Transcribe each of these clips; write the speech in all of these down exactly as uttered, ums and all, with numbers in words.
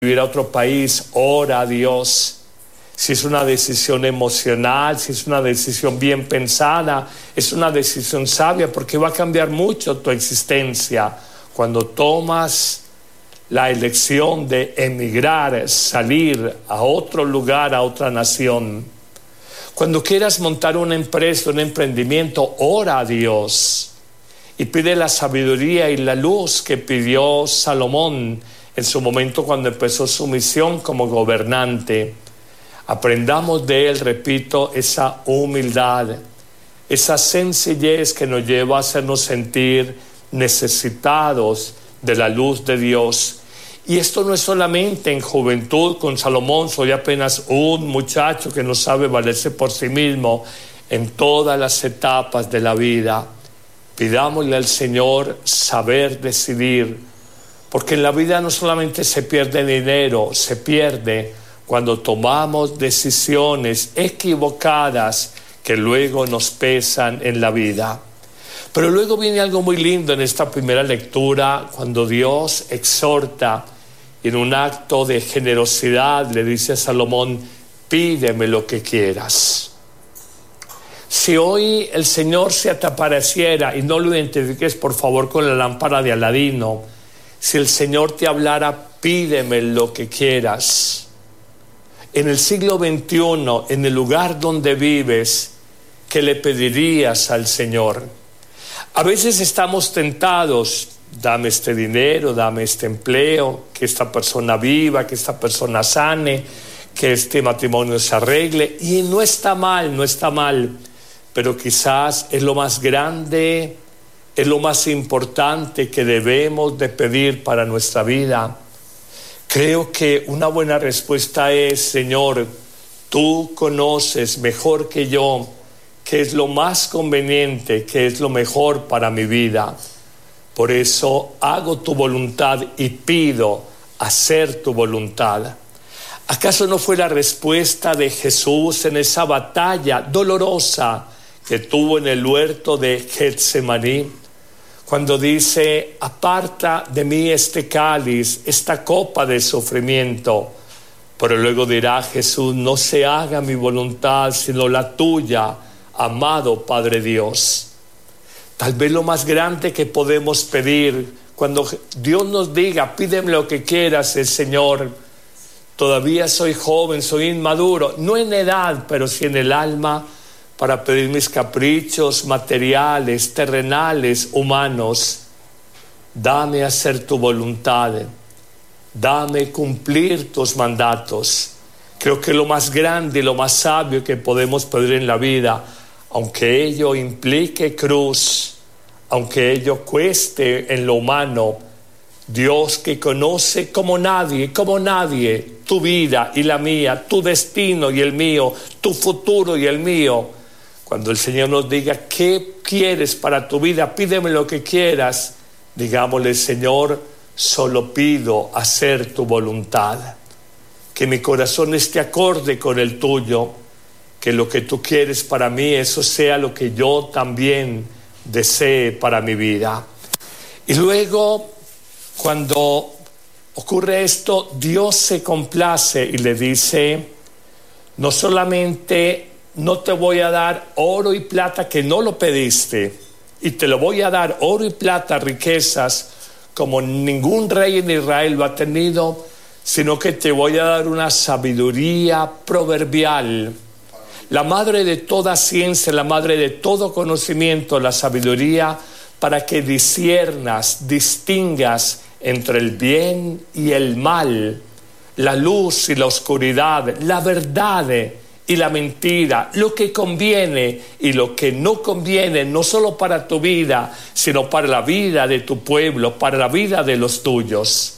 vivir a otro país, ora a Dios. Si es una decisión emocional, si es una decisión bien pensada, es una decisión sabia, porque va a cambiar mucho tu existencia cuando tomas la elección de emigrar, salir a otro lugar, a otra nación. Cuando quieras montar una empresa, un emprendimiento, ora a Dios y pide la sabiduría y la luz que pidió Salomón en su momento cuando empezó su misión como gobernante. Aprendamos de él, repito, esa humildad, esa sencillez que nos lleva a hacernos sentir necesitados de la luz de Dios. Y esto no es solamente en juventud. Con Salomón soy apenas un muchacho que no sabe valerse por sí mismo. En todas las etapas de la vida, pidámosle al Señor saber decidir, porque en la vida no solamente se pierde dinero, se pierde cuando tomamos decisiones equivocadas que luego nos pesan en la vida. Pero luego viene algo muy lindo en esta primera lectura, cuando Dios exhorta y en un acto de generosidad le dice a Salomón: pídeme lo que quieras. Si hoy el Señor se te apareciera, y no lo identifiques por favor con la lámpara de Aladino, si el Señor te hablara: pídeme lo que quieras. En el siglo veintiuno, en el lugar donde vives, ¿qué le pedirías al Señor? A veces estamos tentados: dame este dinero, dame este empleo, que esta persona viva, que esta persona sane, que este matrimonio se arregle. Y no está mal, no está mal, pero quizás es lo más grande, es lo más importante que debemos de pedir para nuestra vida. Creo que una buena respuesta es: Señor, tú conoces mejor que yo qué es lo más conveniente, qué es lo mejor para mi vida. Por eso hago tu voluntad y pido hacer tu voluntad. ¿Acaso no fue la respuesta de Jesús en esa batalla dolorosa que tuvo en el huerto de Getsemaní? Cuando dice: aparta de mí este cáliz, esta copa de sufrimiento. Pero luego dirá Jesús: no se haga mi voluntad sino la tuya, amado Padre Dios. Tal vez lo más grande que podemos pedir cuando Dios nos diga: pídeme lo que quieras, es: Señor, todavía soy joven, soy inmaduro, no en edad, pero sí en el alma, para pedir mis caprichos materiales, terrenales, humanos. Dame hacer tu voluntad, dame cumplir tus mandatos. Creo que lo más grande y lo más sabio que podemos pedir en la vida, aunque ello implique cruz, aunque ello cueste en lo humano, Dios que conoce como nadie, como nadie, tu vida y la mía, tu destino y el mío, tu futuro y el mío. Cuando el Señor nos diga: ¿qué quieres para tu vida? Pídeme lo que quieras. Digámosle: Señor, solo pido hacer tu voluntad. Que mi corazón esté acorde con el tuyo. Que lo que tú quieres para mí, eso sea lo que yo también desee para mi vida. Y luego, cuando ocurre esto, Dios se complace y le dice: no solamente no te voy a dar oro y plata, que no lo pediste, y te lo voy a dar oro y plata, riquezas, como ningún rey en Israel lo ha tenido, sino que te voy a dar una sabiduría proverbial. La madre de toda ciencia, la madre de todo conocimiento, la sabiduría, para que disciernas, distingas entre el bien y el mal, la luz y la oscuridad, la verdad y la mentira, lo que conviene y lo que no conviene, no solo para tu vida, sino para la vida de tu pueblo, para la vida de los tuyos.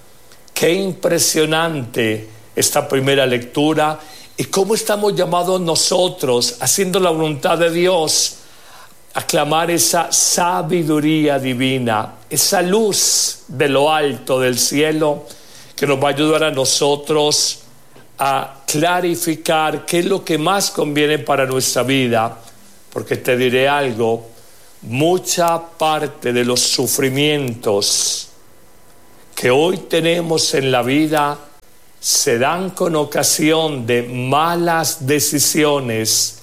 Qué impresionante esta primera lectura, y cómo estamos llamados nosotros, haciendo la voluntad de Dios, a clamar esa sabiduría divina, esa luz de lo alto del cielo, que nos va a ayudar a nosotros a clarificar qué es lo que más conviene para nuestra vida. Porque te diré algo: mucha parte de los sufrimientos que hoy tenemos en la vida se dan con ocasión de malas decisiones,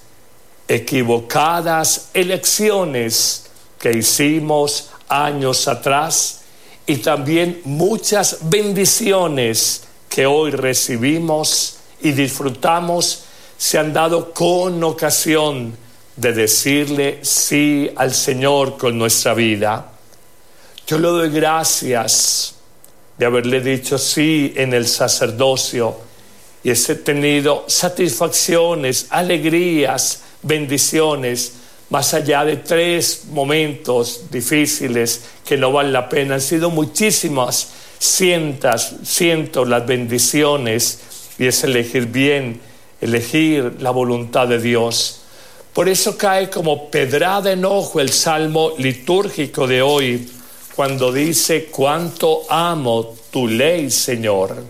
equivocadas elecciones que hicimos años atrás, y también muchas bendiciones que hoy recibimos y disfrutamos se han dado con ocasión de decirle sí al Señor con nuestra vida. Yo le doy gracias de haberle dicho sí en el sacerdocio y he tenido satisfacciones, alegrías, bendiciones, más allá de tres momentos difíciles que no valen la pena. Han sido muchísimas, cientos, cientos las bendiciones, y es elegir bien, elegir la voluntad de Dios. Por eso cae como pedrada en ojo el salmo litúrgico de hoy, cuando dice: cuánto amo tu ley, Señor.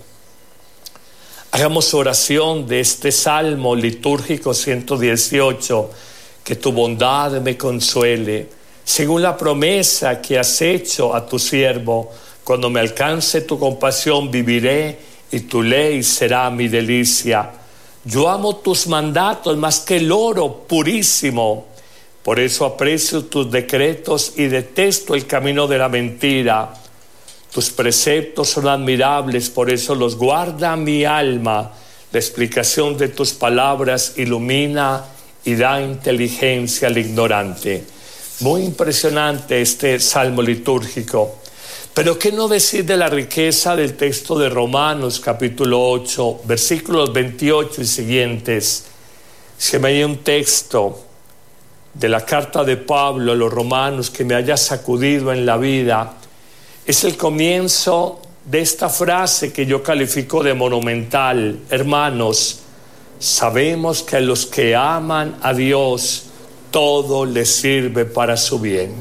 Hagamos oración de este salmo litúrgico ciento dieciocho. Que tu bondad me consuele, según la promesa que has hecho a tu siervo. Cuando me alcance tu compasión viviré, y tu ley será mi delicia. Yo amo tus mandatos más que el oro purísimo. Por eso aprecio tus decretos y detesto el camino de la mentira. Tus preceptos son admirables, por eso los guarda mi alma. La explicación de tus palabras ilumina y da inteligencia al ignorante. Muy impresionante este salmo litúrgico. Pero qué no decir de la riqueza del texto de Romanos capítulo ocho, versículos veintiocho y siguientes. Si me hay un texto de la carta de Pablo a los romanos que me haya sacudido en la vida, es el comienzo de esta frase que yo califico de monumental: hermanos, sabemos que a los que aman a Dios todo les sirve para su bien.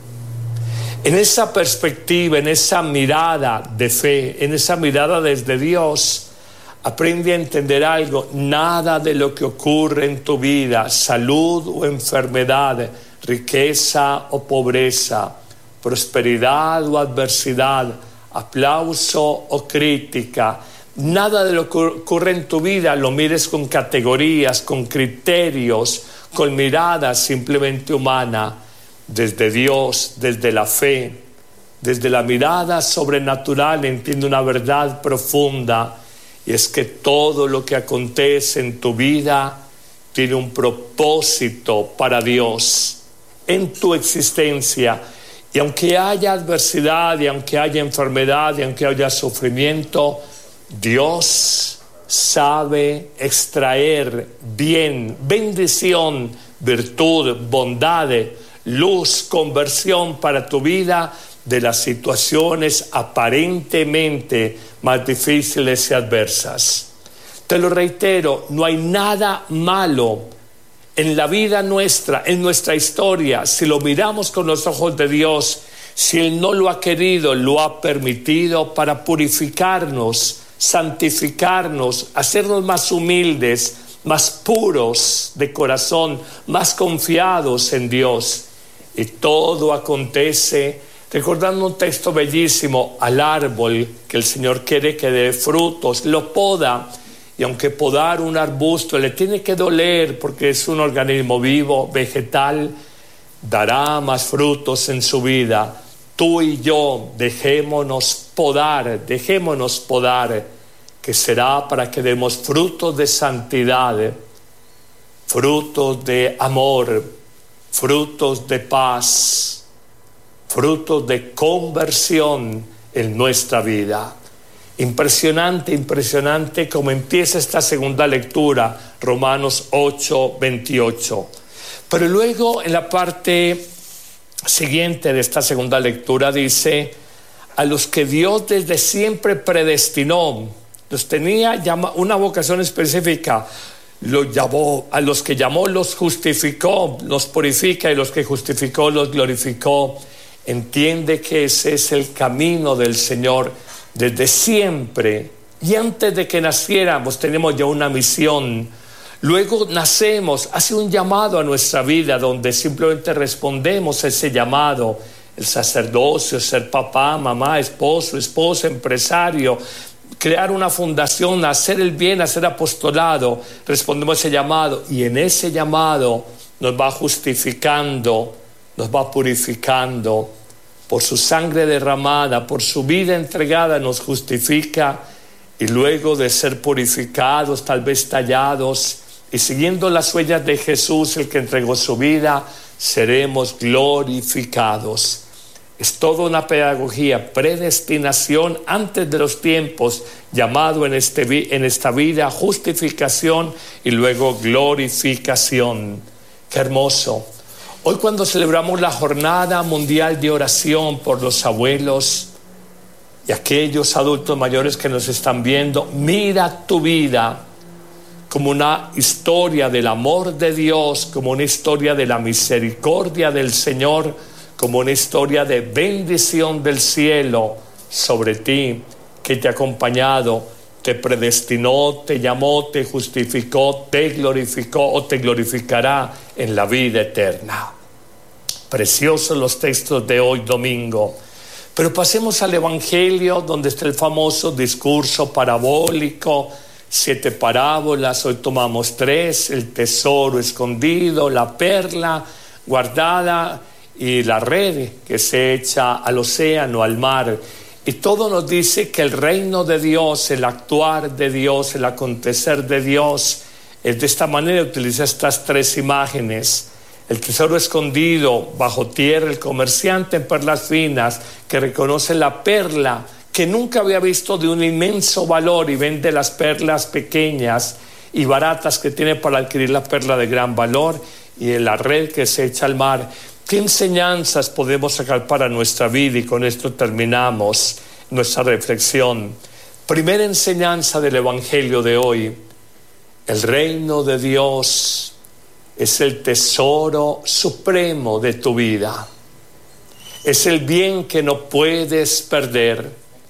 En esa perspectiva, en esa mirada de fe, en esa mirada desde Dios, aprende a entender algo: nada de lo que ocurre en tu vida, salud o enfermedad, riqueza o pobreza, prosperidad o adversidad, aplauso o crítica, nada de lo que ocurre en tu vida lo mires con categorías, con criterios, con mirada simplemente humana. Desde Dios, desde la fe, desde la mirada sobrenatural, entiende una verdad profunda, y es que todo lo que acontece en tu vida tiene un propósito para Dios en tu existencia. Y aunque haya adversidad, y aunque haya enfermedad, y aunque haya sufrimiento, Dios sabe extraer bien, bendición, virtud, bondad, luz, conversión para tu vida de las situaciones aparentemente más difíciles y adversas. Te lo reitero, no hay nada malo en la vida nuestra, en nuestra historia, si lo miramos con los ojos de Dios, si Él no lo ha querido, lo ha permitido para purificarnos, santificarnos, hacernos más humildes, más puros de corazón, más confiados en Dios. Y todo acontece, recordando un texto bellísimo, al árbol que el Señor quiere que dé frutos, lo poda, y aunque podar un arbusto le tiene que doler porque es un organismo vivo, vegetal, dará más frutos en su vida. Tú y yo dejémonos podar, dejémonos podar, que será para que demos frutos de santidad, frutos de amor, frutos de paz, frutos de conversión en nuestra vida. Impresionante, impresionante cómo empieza esta segunda lectura, Romanos ocho, veintiocho. Pero luego en la parte siguiente de esta segunda lectura dice: a los que Dios desde siempre predestinó, los tenía una vocación específica, los llamó, a los que llamó los justificó, los purifica, y los que justificó los glorificó. Entiende que ese es el camino del Señor desde siempre, y antes de que naciéramos tenemos ya una misión. Luego nacemos, hace un llamado a nuestra vida donde simplemente respondemos a ese llamado: el sacerdocio, ser papá, mamá, esposo, esposa, empresario, crear una fundación, hacer el bien, hacer apostolado. Respondemos a ese llamado y en ese llamado nos va justificando, nos va purificando. Por su sangre derramada, por su vida entregada nos justifica, y luego de ser purificados, tal vez tallados, y siguiendo las huellas de Jesús, el que entregó su vida, seremos glorificados. Es toda una pedagogía, predestinación antes de los tiempos, llamado en, este, en esta vida, justificación y luego glorificación. ¡Qué hermoso! Hoy, cuando celebramos la Jornada Mundial de Oración por los abuelos y aquellos adultos mayores que nos están viendo, mira tu vida como una historia del amor de Dios, como una historia de la misericordia del Señor, como una historia de bendición del cielo sobre ti, que te ha acompañado, te predestinó, te llamó, te justificó, te glorificó o te glorificará en la vida eterna. Preciosos los textos de hoy domingo. Pero pasemos al Evangelio, donde está el famoso discurso parabólico, siete parábolas. Hoy tomamos tres: el tesoro escondido, la perla guardada y la red que se echa al océano, al mar. Y todo nos dice que el reino de Dios, el actuar de Dios, el acontecer de Dios es de esta manera. Utiliza estas tres imágenes: el tesoro escondido bajo tierra, el comerciante en perlas finas que reconoce la perla que nunca había visto de un inmenso valor y vende las perlas pequeñas y baratas que tiene para adquirir la perla de gran valor, y en la red que se echa al mar. ¿Qué enseñanzas podemos sacar para nuestra vida? Y con esto terminamos nuestra reflexión. Primera enseñanza del Evangelio de hoy: el reino de Dios es el tesoro supremo de tu vida. Es el bien que no puedes perder.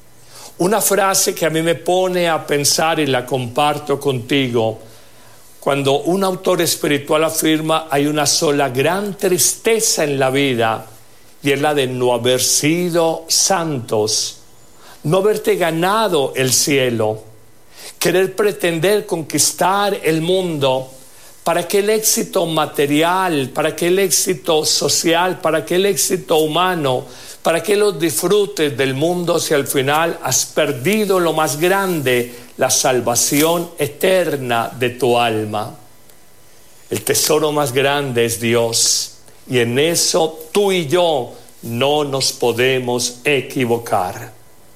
Una frase que a mí me pone a pensar y la comparto contigo. Cuando un autor espiritual afirma: hay una sola gran tristeza en la vida, y es la de no haber sido santos, no haberte ganado el cielo, querer pretender conquistar el mundo para que el éxito material, para que el éxito social, para que el éxito humano, para que los disfrutes del mundo, si al final has perdido lo más grande, la salvación eterna de tu alma. El tesoro más grande es Dios, y en eso tú y yo no nos podemos equivocar.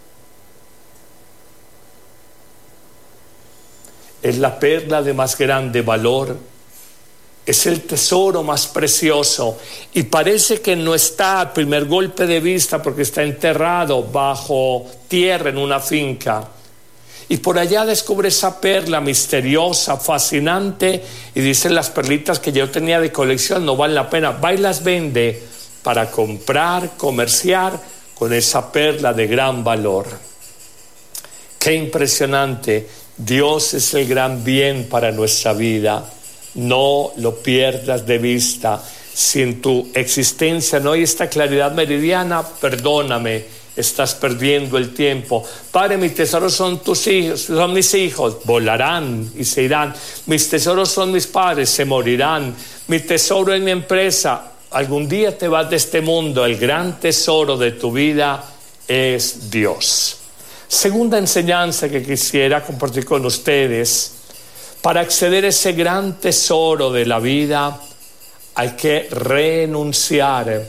Es la perla de más grande valor, es el tesoro más precioso, y parece que no está a primer golpe de vista porque está enterrado bajo tierra en una finca. Y por allá descubre esa perla misteriosa, fascinante, y dicen las perlitas que yo tenía de colección no valen la pena. Va y las vende para comprar, comerciar con esa perla de gran valor. ¡Qué impresionante! Dios es el gran bien para nuestra vida. No lo pierdas de vista. Si en tu existencia no hay esta claridad meridiana, perdóname, estás perdiendo el tiempo. Padre, mis tesoros son tus hijos, son mis hijos, volarán y se irán. Mis tesoros son mis padres, se morirán. Mi tesoro es mi empresa, algún día te vas de este mundo. El gran tesoro de tu vida es Dios. Segunda enseñanza que quisiera compartir con ustedes: para acceder a ese gran tesoro de la vida hay que renunciar,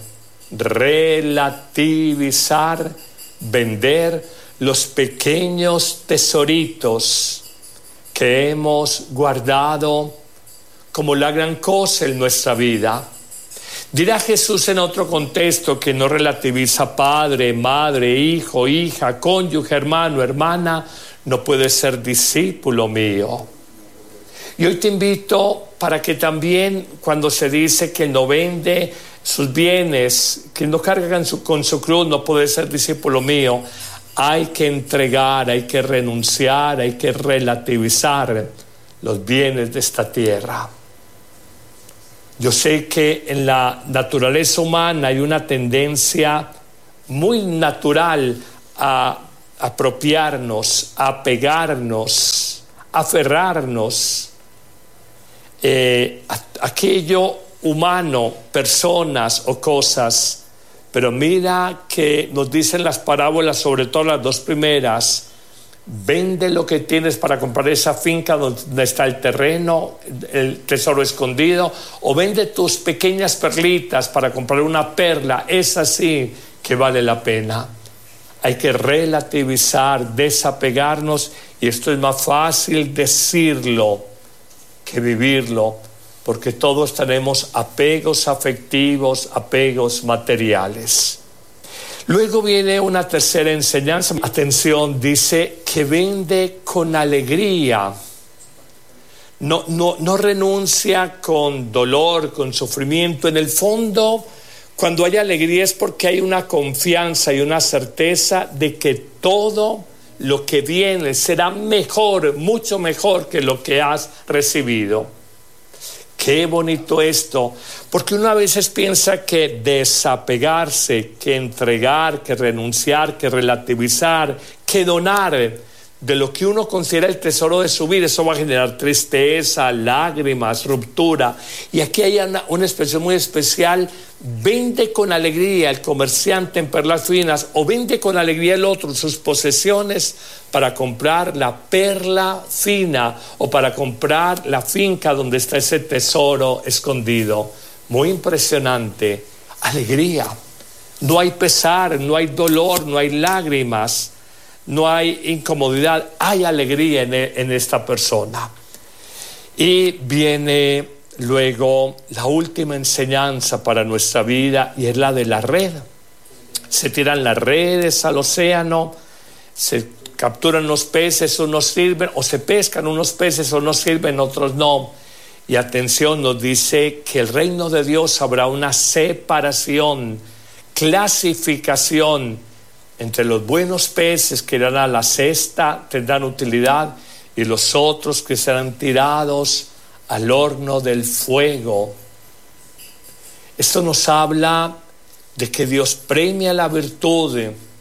relativizar, vender los pequeños tesoritos que hemos guardado como la gran cosa en nuestra vida. Dirá Jesús en otro contexto que no relativiza padre, madre, hijo, hija, cónyuge, hermano, hermana, no puede ser discípulo mío. Y hoy te invito para que también, cuando se dice que no vende sus bienes, que no carga su, con su cruz, no puede ser discípulo mío, hay que entregar, hay que renunciar, hay que relativizar los bienes de esta tierra. Yo sé que en la naturaleza humana hay una tendencia muy natural a apropiarnos, apegarnos, aferrarnos eh, a aquello humano, personas o cosas. Pero mira que nos dicen las parábolas, sobre todo las dos primeras: vende lo que tienes para comprar esa finca donde está el terreno, el tesoro escondido, o vende tus pequeñas perlitas para comprar una perla. Es así que vale la pena. Hay que relativizar, desapegarnos, y esto es más fácil decirlo que vivirlo, porque todos tenemos apegos afectivos, apegos materiales. Luego viene una tercera enseñanza. Atención, dice que vende con alegría. No, no, no renuncia con dolor, con sufrimiento. En el fondo, cuando hay alegría es porque hay una confianza y una certeza de que todo lo que viene será mejor, mucho mejor que lo que has recibido. Qué bonito esto, porque uno a veces piensa que desapegarse, que entregar, que renunciar, que relativizar, que donar de lo que uno considera el tesoro de su vida, eso va a generar tristeza, lágrimas, ruptura. Y aquí hay una, una expresión muy especial: vende con alegría el comerciante en perlas finas, o vende con alegría el otro sus posesiones para comprar la perla fina, o para comprar la finca donde está ese tesoro escondido. Muy impresionante. Alegría. No hay pesar, no hay dolor, no hay lágrimas, no hay incomodidad, hay alegría en, en esta persona. Y viene luego la última enseñanza para nuestra vida, y es la de la red. Se tiran las redes al océano, se capturan los peces, unos sirven, o se pescan unos peces, unos sirven, otros no. Y atención, nos dice que el reino de Dios habrá una separación, clasificación entre los buenos peces que irán a la cesta, tendrán utilidad, y los otros que serán tirados al horno del fuego. Esto nos habla de que Dios premia la virtud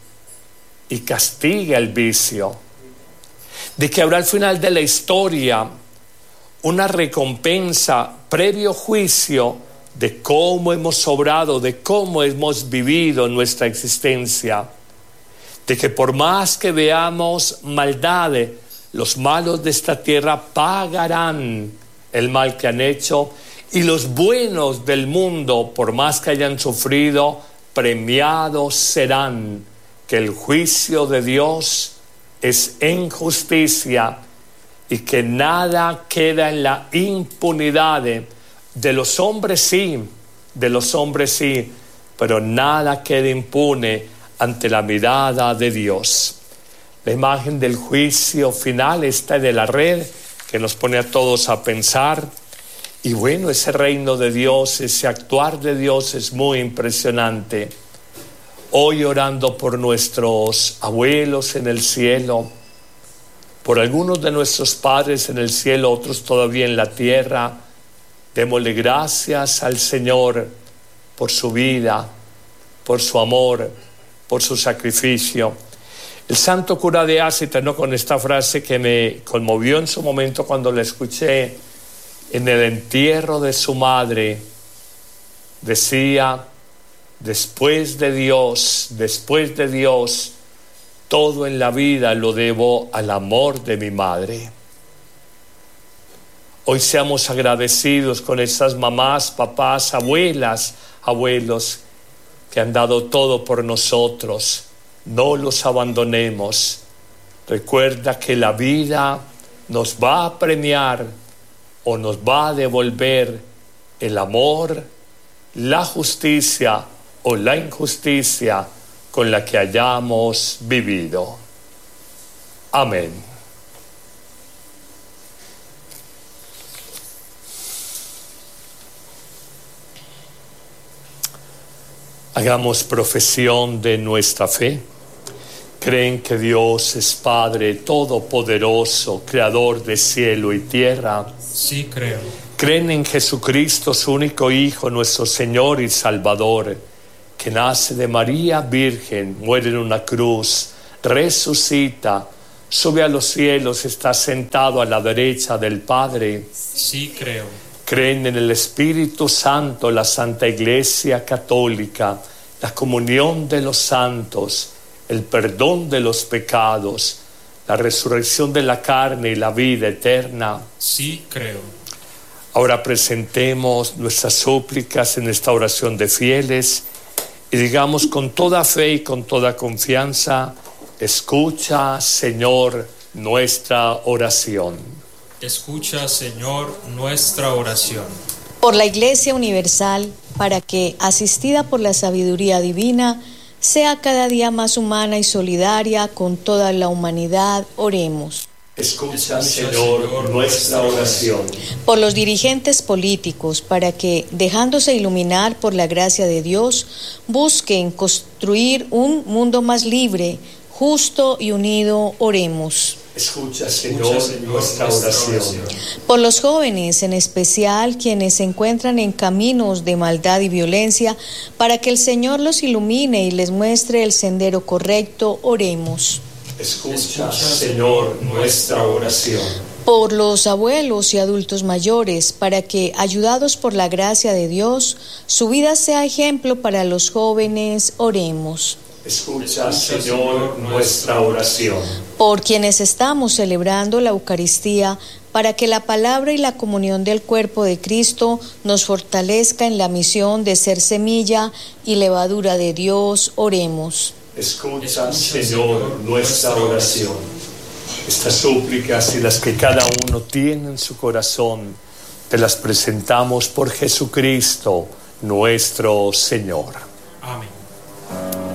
y castiga el vicio, de que habrá al final de la historia una recompensa previo juicio de cómo hemos obrado, de cómo hemos vivido nuestra existencia, de que por más que veamos maldades, los malos de esta tierra pagarán el mal que han hecho, y los buenos del mundo, por más que hayan sufrido, premiados serán, que el juicio de Dios es en justicia y que nada queda en la impunidad. De los hombres sí, de los hombres sí, pero nada queda impune ante la mirada de Dios. La imagen del juicio final está de la red, que nos pone a todos a pensar. Y bueno, ese reino de Dios, ese actuar de Dios es muy impresionante. Hoy orando por nuestros abuelos en el cielo, por algunos de nuestros padres en el cielo, otros todavía en la tierra, démosle gracias al Señor por su vida, por su amor, por su sacrificio. El santo cura de Ars terminó con esta frase que me conmovió en su momento cuando la escuché. En el entierro de su madre decía: después de Dios, después de Dios, todo en la vida lo debo al amor de mi madre. Hoy seamos agradecidos con esas mamás, papás, abuelas, abuelos que han dado todo por nosotros. No los abandonemos. Recuerda que la vida nos va a premiar o nos va a devolver el amor, la justicia o la injusticia con la que hayamos vivido. Amén. Hagamos profesión de nuestra fe. ¿Creen que Dios es Padre Todopoderoso, Creador de cielo y tierra? Sí, creo. ¿Creen en Jesucristo, su único Hijo, nuestro Señor y Salvador, que nace de María Virgen, muere en una cruz, resucita, sube a los cielos, está sentado a la derecha del Padre. Sí creo. Creen en el Espíritu Santo, la Santa Iglesia Católica, la comunión de los santos, el perdón de los pecados, la resurrección de la carne y la vida eterna. Sí creo. Ahora presentemos nuestras súplicas en esta oración de fieles y digamos con toda fe y con toda confianza: escucha, Señor, nuestra oración. Escucha, Señor, nuestra oración. Por la Iglesia Universal, para que, asistida por la sabiduría divina, sea cada día más humana y solidaria con toda la humanidad, oremos. Escucha, Señor, nuestra oración. Por los dirigentes políticos, para que, dejándose iluminar por la gracia de Dios, busquen construir un mundo más libre, justo y unido, oremos. Escucha, Señor, nuestra oración. Por los jóvenes, en especial quienes se encuentran en caminos de maldad y violencia, para que el Señor los ilumine y les muestre el sendero correcto, oremos. Escucha, Señor, nuestra oración. Por los abuelos y adultos mayores, para que, ayudados por la gracia de Dios, su vida sea ejemplo para los jóvenes, oremos. Escucha, Señor, nuestra oración. Por quienes estamos celebrando la Eucaristía, para que la palabra y la comunión del cuerpo de Cristo nos fortalezca en la misión de ser semilla y levadura de Dios, oremos. Escucha, Señor, nuestra oración. Estas súplicas y las que cada uno tiene en su corazón, te las presentamos por Jesucristo, nuestro Señor. Amén.